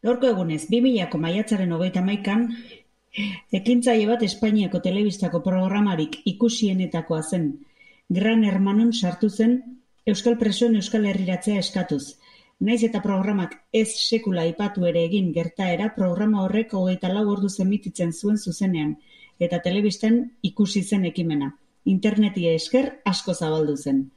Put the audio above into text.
Gaurko egunez, 2000ko maiatzaren 31an, ekintzaile bat Espainiako telebistako programarik ikusienetakoa zen. Gran Hermanon sartu zen euskal presoen euskal herriratzea eskatuz. Naiz eta programak ez sekula aipatu ere egin gertaera, programa horrek 24 orduz emititzen zuen zuzenean, eta telebistan ikusi zen ekimena. Interneti esker asko zabaldu zen.